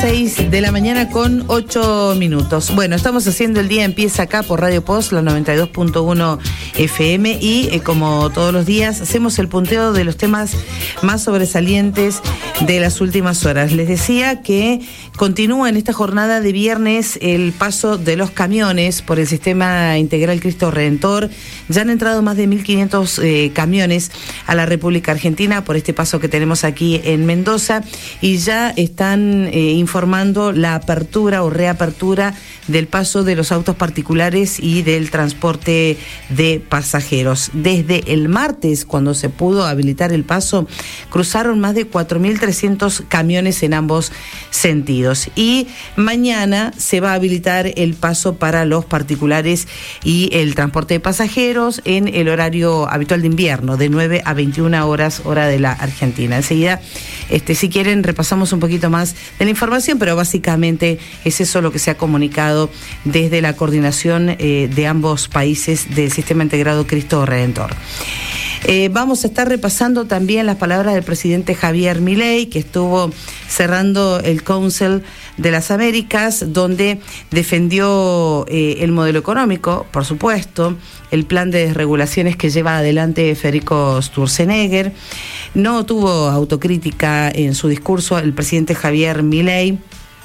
6 de la mañana con 8 minutos. Bueno, estamos haciendo el día empieza acá por Radio Post, la 92.1 FM y como todos los días hacemos el punteo de los temas más sobresalientes de las últimas horas. Les decía que continúa en esta jornada de viernes el paso de los camiones por el Sistema Integral Cristo Redentor. Ya han entrado más de 1.500 camiones a la República Argentina por este paso que tenemos aquí en Mendoza y ya están informando la apertura o reapertura del paso de los autos particulares y del transporte de pasajeros. Desde el martes, cuando se pudo habilitar el paso, cruzaron más de 4.300 camiones en ambos sentidos. Y mañana se va a habilitar el paso para los particulares y el transporte de pasajeros en el horario habitual de invierno, de 9 a 21 horas, hora de la Argentina. Enseguida, si quieren, repasamos un poquito más de la información, pero básicamente es eso lo que se ha comunicado desde la coordinación de ambos países del Sistema Integrado Cristo Redentor. Vamos a estar repasando también las palabras del presidente Javier Milei, que estuvo cerrando el Council de las Américas, donde defendió el modelo económico, por supuesto, el plan de desregulaciones que lleva adelante Federico Sturzenegger. No tuvo autocrítica en su discurso el presidente Javier Milei.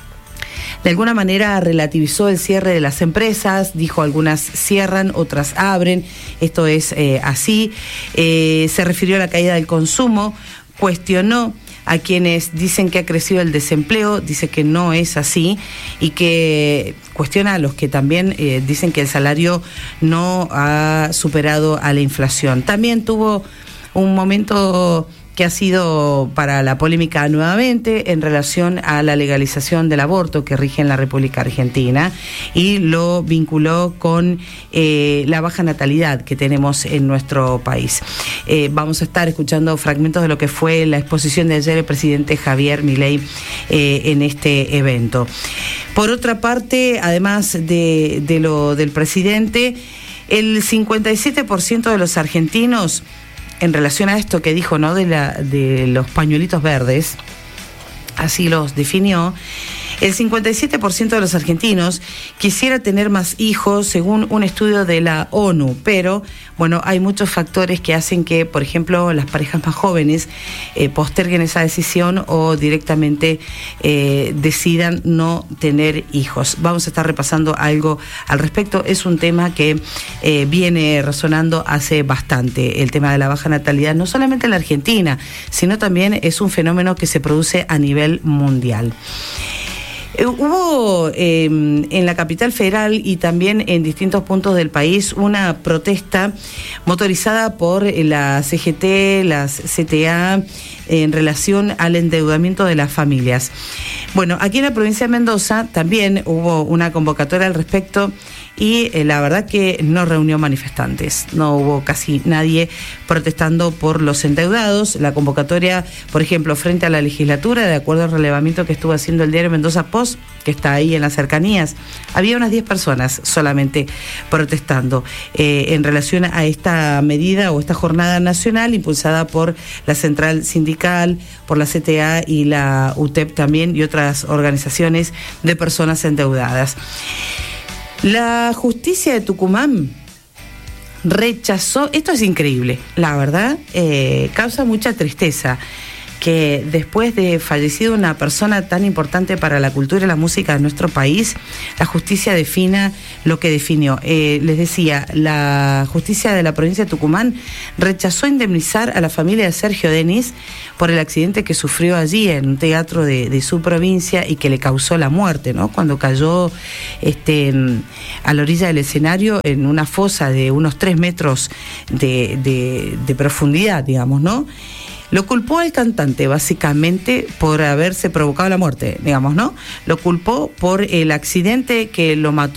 De alguna manera relativizó el cierre de las empresas, dijo algunas cierran, otras abren, esto es así. Se refirió a la caída del consumo, cuestionó a quienes dicen que ha crecido el desempleo, dice que no es así y que cuestiona a los que también dicen que el salario no ha superado a la inflación. También tuvo un momento que ha sido para la polémica nuevamente en relación a la legalización del aborto que rige en la República Argentina y lo vinculó con la baja natalidad que tenemos en nuestro país. Vamos a estar escuchando fragmentos de lo que fue la exposición de ayer del presidente Javier Milei en este evento. Por otra parte, además de lo del presidente, el 57% de los argentinos, en relación a esto que dijo, ¿no?, de los pañuelitos verdes, así los definió, el 57% de los argentinos quisiera tener más hijos según un estudio de la ONU, pero bueno, hay muchos factores que hacen que, por ejemplo, las parejas más jóvenes posterguen esa decisión o directamente decidan no tener hijos. Vamos a estar repasando algo al respecto. Es un tema que viene resonando hace bastante, el tema de la baja natalidad, no solamente en la Argentina, sino también es un fenómeno que se produce a nivel mundial. Hubo en la capital federal y también en distintos puntos del país una protesta motorizada por la CGT, las CTA, en relación al endeudamiento de las familias. Bueno, aquí en la provincia de Mendoza también hubo una convocatoria al respecto y la verdad que no reunió manifestantes, no hubo casi nadie protestando por los endeudados. La convocatoria, por ejemplo, frente a la legislatura, de acuerdo al relevamiento que estuvo haciendo el diario Mendoza Post, que está ahí en las cercanías, había unas 10 personas solamente protestando en relación a esta medida o esta jornada nacional impulsada por la Central Sindical, por la CTA y la UTEP también y otras organizaciones de personas endeudadas. La justicia de Tucumán rechazó, esto es increíble, la verdad, causa mucha tristeza que después de fallecido una persona tan importante para la cultura y la música de nuestro país, la justicia defina lo que definió. Les decía, la justicia de la provincia de Tucumán rechazó indemnizar a la familia de Sergio Denis por el accidente que sufrió allí en un teatro de su provincia y que le causó la muerte, ¿no? Cuando cayó a la orilla del escenario en una fosa de unos 3 metros de profundidad, digamos, ¿no? Lo culpó al cantante, básicamente, por haberse provocado la muerte, digamos, ¿no? Lo culpó por el accidente que lo mató